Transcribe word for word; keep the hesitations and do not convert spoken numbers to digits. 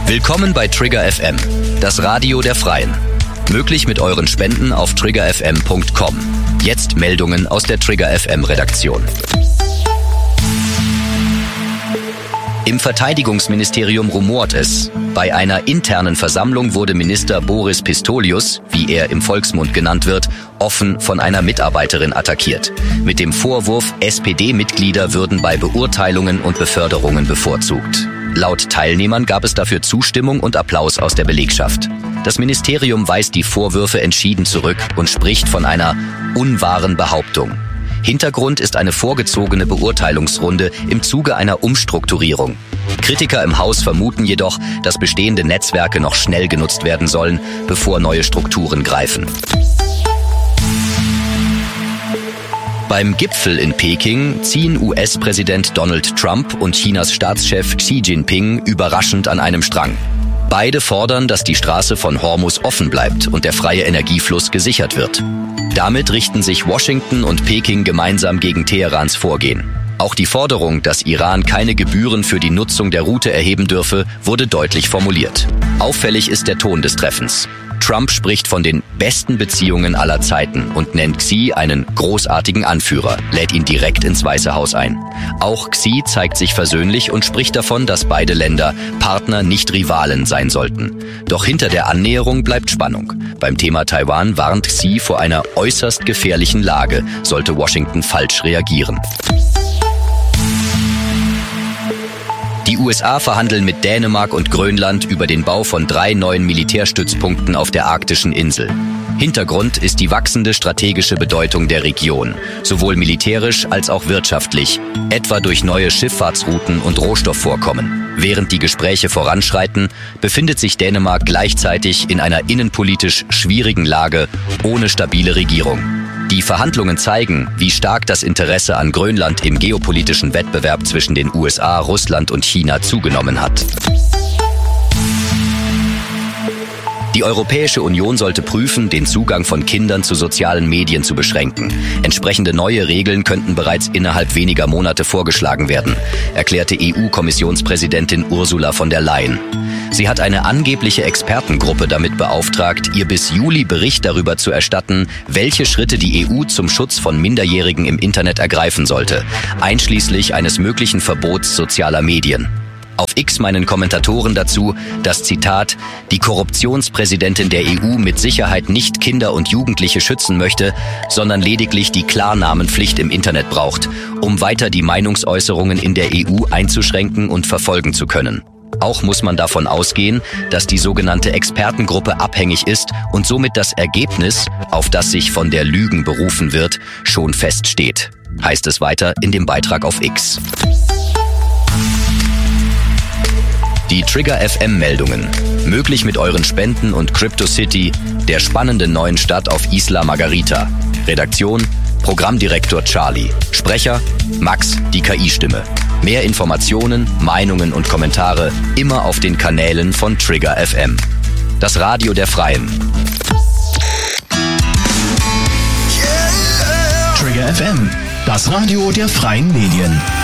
Willkommen bei Trigger F M, das Radio der Freien. Möglich mit euren Spenden auf trigger f m punkt com. Jetzt Meldungen aus der Trigger F M Redaktion. Im Verteidigungsministerium rumort es. Bei einer internen Versammlung wurde Minister Boris Pistorius, wie er im Volksmund genannt wird, offen von einer Mitarbeiterin attackiert. Mit dem Vorwurf, S P D-Mitglieder würden bei Beurteilungen und Beförderungen bevorzugt. Laut Teilnehmern gab es dafür Zustimmung und Applaus aus der Belegschaft. Das Ministerium weist die Vorwürfe entschieden zurück und spricht von einer unwahren Behauptung. Hintergrund ist eine vorgezogene Beurteilungsrunde im Zuge einer Umstrukturierung. Kritiker im Haus vermuten jedoch, dass bestehende Netzwerke noch schnell genutzt werden sollen, bevor neue Strukturen greifen. Beim Gipfel in Peking ziehen U S-Präsident Donald Trump und Chinas Staatschef Xi Jinping überraschend an einem Strang. Beide fordern, dass die Straße von Hormuz offen bleibt und der freie Energiefluss gesichert wird. Damit richten sich Washington und Peking gemeinsam gegen Teherans Vorgehen. Auch die Forderung, dass Iran keine Gebühren für die Nutzung der Route erheben dürfe, wurde deutlich formuliert. Auffällig ist der Ton des Treffens. Trump spricht von den besten Beziehungen aller Zeiten und nennt Xi einen großartigen Anführer, lädt ihn direkt ins Weiße Haus ein. Auch Xi zeigt sich versöhnlich und spricht davon, dass beide Länder Partner, nicht Rivalen sein sollten. Doch hinter der Annäherung bleibt Spannung. Beim Thema Taiwan warnt Xi vor einer äußerst gefährlichen Lage, sollte Washington falsch reagieren. Die U S A verhandeln mit Dänemark und Grönland über den Bau von drei neuen Militärstützpunkten auf der arktischen Insel. Hintergrund ist die wachsende strategische Bedeutung der Region, sowohl militärisch als auch wirtschaftlich, etwa durch neue Schifffahrtsrouten und Rohstoffvorkommen. Während die Gespräche voranschreiten, befindet sich Dänemark gleichzeitig in einer innenpolitisch schwierigen Lage ohne stabile Regierung. Die Verhandlungen zeigen, wie stark das Interesse an Grönland im geopolitischen Wettbewerb zwischen den U S A, Russland und China zugenommen hat. Die Europäische Union sollte prüfen, den Zugang von Kindern zu sozialen Medien zu beschränken. Entsprechende neue Regeln könnten bereits innerhalb weniger Monate vorgeschlagen werden, erklärte E U-Kommissionspräsidentin Ursula von der Leyen. Sie hat eine angebliche Expertengruppe damit beauftragt, ihr bis Juli Bericht darüber zu erstatten, welche Schritte die E U zum Schutz von Minderjährigen im Internet ergreifen sollte, einschließlich eines möglichen Verbots sozialer Medien. Auf X meinen Kommentatoren dazu, dass, Zitat, die Korruptionspräsidentin der E U mit Sicherheit nicht Kinder und Jugendliche schützen möchte, sondern lediglich die Klarnamenpflicht im Internet braucht, um weiter die Meinungsäußerungen in der E U einzuschränken und verfolgen zu können. Auch muss man davon ausgehen, dass die sogenannte Expertengruppe abhängig ist und somit das Ergebnis, auf das sich von der Lügen berufen wird, schon feststeht. Heißt es weiter in dem Beitrag auf X. Die Trigger F M-Meldungen. Möglich mit euren Spenden und CryptoCity, der spannenden neuen Stadt auf Isla Margarita. Redaktion: Programmdirektor Charlie. Sprecher: Max, die K I-Stimme. Mehr Informationen, Meinungen und Kommentare immer auf den Kanälen von Trigger F M. Das Radio der Freien. Trigger F M, das Radio der Freien Medien.